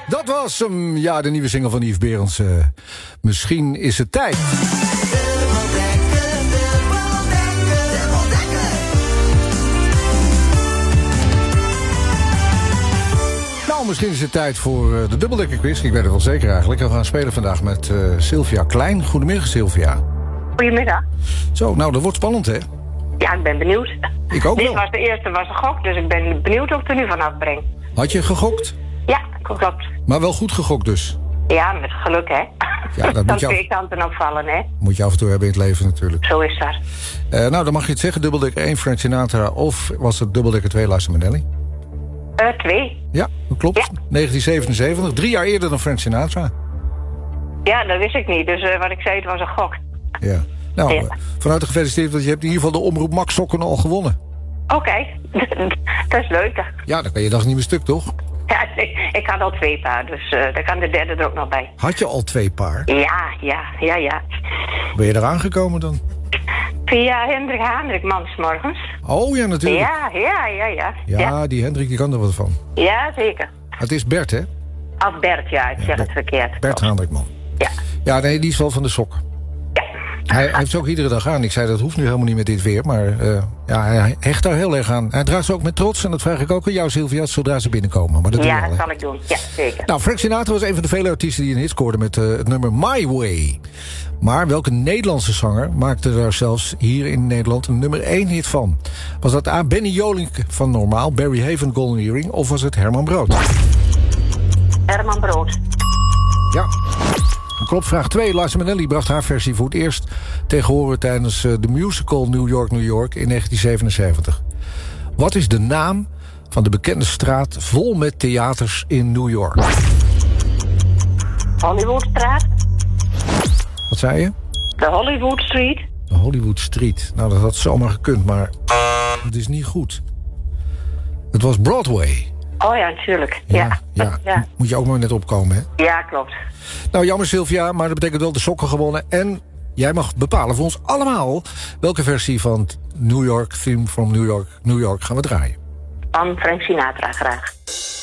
Dat was hem. Ja, de nieuwe single van Yves Berends. Misschien is het tijd. Nou, misschien is het tijd voor de dubbeldekker quiz. Ik weet het wel zeker eigenlijk. We gaan spelen vandaag met Sylvia Klein. Goedemiddag, Sylvia. Goedemiddag. Zo, nou, dat wordt spannend, hè? Ja, ik ben benieuwd. Ik ook Dit wel. was de eerste, was een gok, dus ik ben benieuwd of ik er nu vanaf breng. Had je gegokt? Ja, klopt. Maar wel goed gegokt dus. Ja, met geluk, hè. Ja, dat Dan moet je twee kanten opvallen, hè. Moet je af en toe hebben in het leven natuurlijk. Zo is dat. Nou, dan mag je het zeggen. Dubbeldekker 1, Frank Sinatra. Of was het dubbeldekker 2, Liza Minnelli? 2. Ja, dat klopt. Ja. 1977. 3 jaar eerder dan Frank Sinatra. Ja, dat wist ik niet. Dus wat ik zei, het was een gok. Ja. Nou, Ja. van harte gefeliciteerd, want je hebt in ieder geval de Omroep Max Sokken al gewonnen. Oké. Dat is leuk. Ja, dan kan je dag niet meer stuk, toch? Ja, ik had al 2 paar, dus daar kan de derde er ook nog bij. Had je al 2 paar? Ja. Ben je eraan gekomen dan? Via Hendrik Haandrikmans morgens. Oh ja, natuurlijk. Ja, Die Hendrik, die kan er wat van. Ja, zeker. Het is Bert, hè? Of Bert, ja, ik zeg het verkeerd. Bert Haandrikman. Ja. Ja, nee, die is wel van de sok. Ja. Hij heeft ze ook iedere dag aan. Ik zei, dat hoeft nu helemaal niet met dit weer. Maar hij hecht daar heel erg aan. Hij draagt ze ook met trots. En dat vraag ik ook aan jou, Sylvia, zodra ze binnenkomen. Maar dat doe je Ja, al, dat hè? zal ik doen. Ja, zeker. Nou, Frank Sinatra was een van de vele artiesten die een hit scoorde met het nummer My Way. Maar welke Nederlandse zanger maakte daar zelfs hier in Nederland een nummer 1 hit van? Was dat A. Benny Jolink van Normaal, Barry Haven, Golden Earring, of was het Herman Brood? Herman Brood. Ja. Klopt, vraag 2. Liza Minnelli bracht haar versie voor het eerst tegen horen tijdens de musical New York, New York in 1977. Wat is de naam van de bekende straat vol met theaters in New York? Hollywoodstraat. Wat zei je? De Hollywood Street. De Hollywood Street. Nou, dat had zomaar gekund, maar het is niet goed. Het was Broadway. Oh ja, natuurlijk. Ja. Moet je ook maar net opkomen, hè? Ja, klopt. Nou, jammer Sylvia, maar dat betekent wel de sokken gewonnen. En jij mag bepalen voor ons allemaal welke versie van het New York Theme from New York gaan we draaien. Van Frank Sinatra graag.